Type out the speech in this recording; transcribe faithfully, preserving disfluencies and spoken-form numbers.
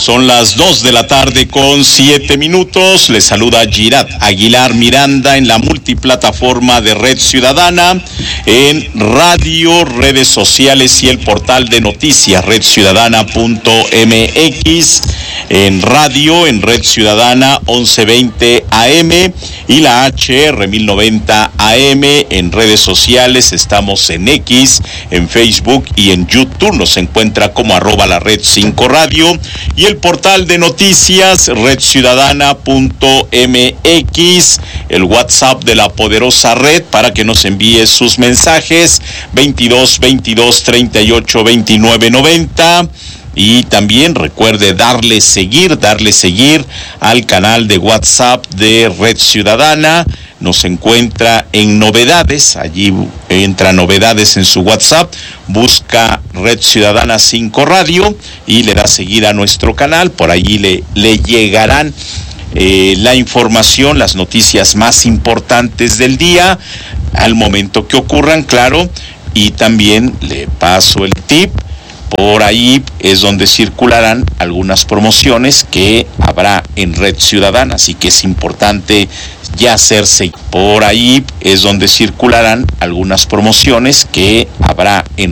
Son las dos de la tarde con siete minutos. Les saluda Girat Aguilar Miranda en la multiplataforma de Red Ciudadana, en radio, redes sociales y el portal de noticias red ciudadana punto m x, en radio, en Red Ciudadana once veinte A M y la H R mil noventa A M. En redes sociales estamos en X, en Facebook y en YouTube. Nos encuentra como arroba la red cinco radio y el portal de noticias red ciudadana punto m x, el WhatsApp de la poderosa red para que nos envíe sus mensajes veintidós veintidós treinta y ocho veintinueve noventa. Y también recuerde darle seguir, darle seguir al canal de WhatsApp de Red Ciudadana. Nos encuentra en novedades, allí entra novedades en su WhatsApp, busca Red Ciudadana cinco Radio y le da seguir a nuestro canal. Por allí le, le llegarán eh, la información, las noticias más importantes del día, al momento que ocurran, claro. Y también le paso el tip. Por ahí es donde circularán algunas promociones que habrá en Red Ciudadana, así que es importante ya hacerse. Por ahí es donde circularán algunas promociones que habrá en